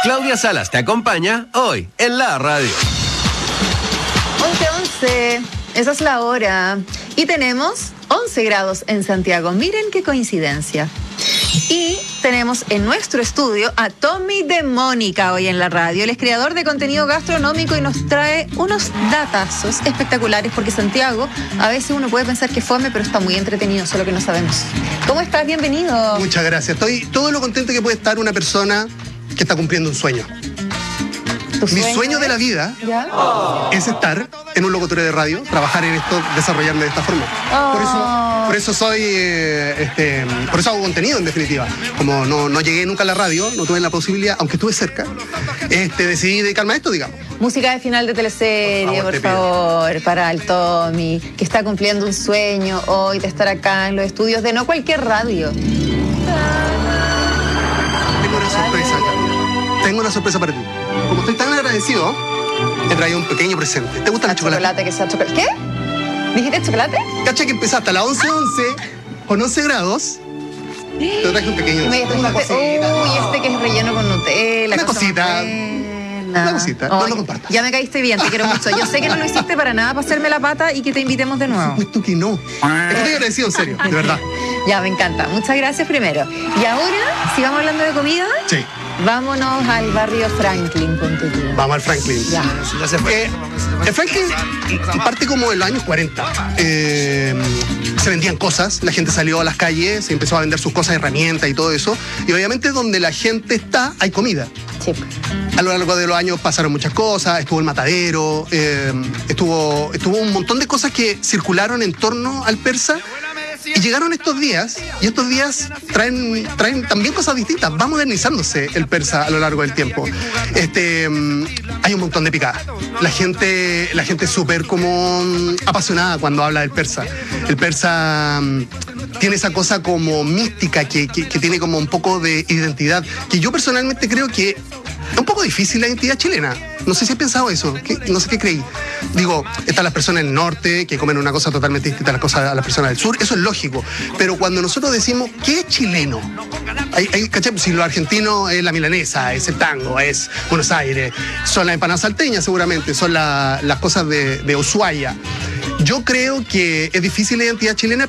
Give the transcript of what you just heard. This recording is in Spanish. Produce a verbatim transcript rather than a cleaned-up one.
Claudia Salas te acompaña hoy en la radio. once once, esa es la hora. Y tenemos once grados en Santiago. Miren qué coincidencia. Y tenemos en nuestro estudio a Tommy de Mónica hoy en la radio. Él es creador de contenido gastronómico y nos trae unos datazos espectaculares, porque Santiago, a veces uno puede pensar que fome, pero está muy entretenido, solo que no sabemos. ¿Cómo estás? Bienvenido. Muchas gracias. Estoy todo lo contento que puede estar una persona que está cumpliendo un sueño. ¿Tu Mi sueño sueño es? de la vida ¿Ya? es estar en un locutorio de radio, trabajar en esto, desarrollarme de esta forma. Oh. Por eso, por eso soy, eh, este, por eso hago contenido en definitiva. Como no, no llegué nunca a la radio, no tuve la posibilidad, aunque estuve cerca, este, decidí dedicarme a esto, digamos. Música de final de teleserie, por Por favor, favor, te para el Tommy, que está cumpliendo un sueño hoy de estar acá en los estudios de no cualquier radio. Tengo una sorpresa, Carmen. Tengo una sorpresa para ti. Como estoy tan agradecido, he traído un pequeño presente. ¿Te gusta el chocolate? Chocolate, que sea chocolate. ¿Qué? ¿Dijiste chocolate? Cacha que empezaste a las once once con once grados. Te traje un pequeño. Y me una trajiste- cosita. Uy, este que es relleno con Nutella. Una cosa cosita. más buena. Una cosita, no Ay, lo compartas. Ya me caíste bien, te quiero mucho. Yo sé que no lo hiciste para nada para hacerme la pata y que te invitemos de Por nuevo. supuesto que no. Es que estoy agradecido, en serio, de verdad. Ya, me encanta. Muchas gracias primero. Y ahora, si vamos hablando de comida, Sí. vámonos al barrio Franklin, ponte tú. Vamos al Franklin. Ya. Ya se fue. Eh, el Franklin parte como en los años cuarenta. Eh, se vendían cosas, la gente salió a las calles, se empezó a vender sus cosas, herramientas y todo eso. Y obviamente donde la gente está, hay comida. Sí. A lo largo de los años pasaron muchas cosas, estuvo el matadero, eh, estuvo, estuvo un montón de cosas que circularon en torno al persa. Y llegaron estos días, y estos días traen, traen también cosas distintas. Va modernizándose el persa a lo largo del tiempo. Este, mm, hay un montón de picadas. La gente, la gente es súper como mm, apasionada cuando habla del persa. El persa mm, tiene esa cosa como mística que, que, que tiene como un poco de identidad, que yo personalmente creo que es un poco difícil la identidad chilena. No sé si has pensado eso, ¿qué? No sé qué creí. Digo, están las personas del norte que comen una cosa totalmente distinta a las cosas a las personas del sur, eso es lógico. Pero cuando nosotros decimos, ¿qué es chileno? Hay, hay, ¿cachai? Si lo argentino es la milanesa, es el tango, es Buenos Aires, son las empanadas salteñas seguramente, son la, las cosas de, de Ushuaia. Yo creo que es difícil la identidad chilena,